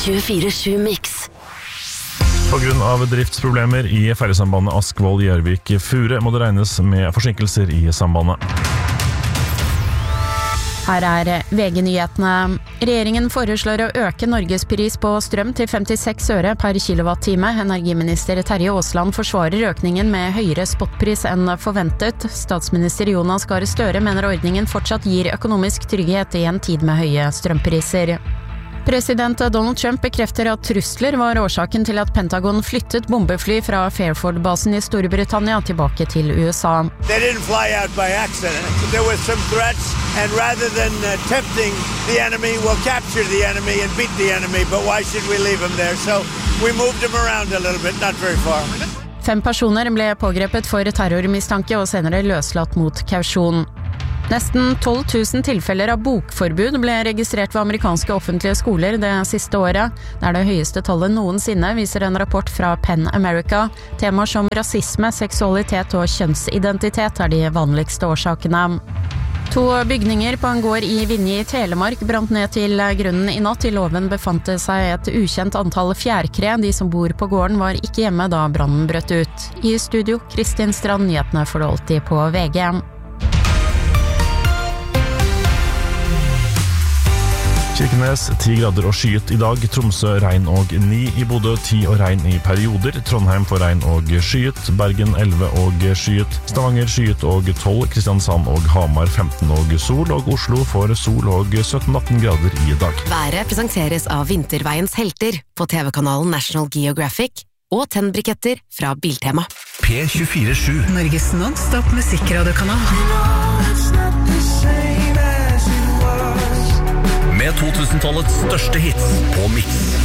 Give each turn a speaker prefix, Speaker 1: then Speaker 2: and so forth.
Speaker 1: 24/7 Mix.
Speaker 2: På grunn av driftsproblemer i ferjesambandet Askvoll-Gjørvik-Fure må det regnes med forsinkelser i sambandet.
Speaker 3: Her VG-nyhetene. Regjeringen foreslår å øke Norges pris på strøm til 56 øre per kilowattime. Energiminister Terje Aasland forsvarer økningen med høyere spotpris enn forventet. Statsminister Jonas Gahr Støre mener ordningen fortsatt gir økonomisk trygghet i en tid med høye strømpriser. President Donald Trump bekrefter at trusler var årsaken til at Pentagon flyttet bombefly fra Fairford-basen i Storbritannia tilbake til USA.
Speaker 4: They didn't fly out by accident. There were some threats, and rather than tempting the enemy, we'll capture the enemy and beat the enemy, but why should we leave them there? So we moved them around a little bit, not very far.
Speaker 3: 5 personer ble pågrepet for terrormistanke og senere løslatt mot kausjon. Nesten 12 000 tilfeller av bokforbud ble registrert ved amerikanske offentlige skoler det siste året. Det er det høyeste tallet noensinne, viser en rapport fra PEN America. Temaer som rasisme, seksualitet og kjønnsidentitet er de vanligste årsakene. 2 bygninger på en gård i Vinje i Telemark brant ned til grunnen i natt. I låven befant det seg et ukjent antall fjærkre. De som bor på gården var ikke hjemme da brannen brøt ut. I studio, Kristin Strand, nyhetene får du alltid på VG.
Speaker 2: Kirkenes 10 grader og skyet i dag, Tromsø regn og 9, i Bodø 10 og regn i perioder, Trondheim får regn og skyet, Bergen 11 og skyet, Stavanger skyet og 12, Kristiansand og Hamar 15 og sol, og Oslo får sol og 17-18 grader i dag.
Speaker 1: Været presenteres av Vinterveiens helter på TV-kanalen National Geographic og tennbriketter fra Biltema.
Speaker 5: P24/7
Speaker 6: Norges non-stop musikkradiokanal.
Speaker 5: med 2000-tallets største hits på Mix.